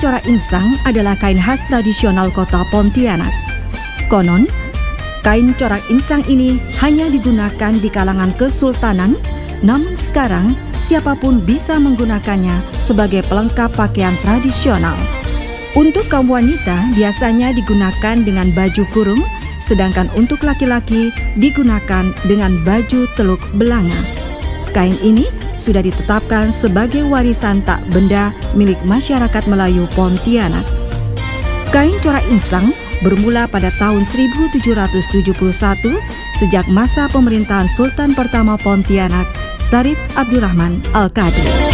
corak insang adalah kain khas tradisional kota Pontianak. Konon, kain corak insang ini hanya digunakan di kalangan kesultanan, namun sekarang siapapun bisa menggunakannya sebagai pelengkap pakaian tradisional. Untuk kaum wanita biasanya digunakan dengan baju kurung, sedangkan untuk laki-laki digunakan dengan baju teluk belanga. Kain ini sudah ditetapkan sebagai warisan tak benda milik masyarakat Melayu Pontianak. Kain corak insang bermula pada tahun 1771 sejak masa pemerintahan Sultan pertama Pontianak, Syarif Abdurrahman Al-Qadir.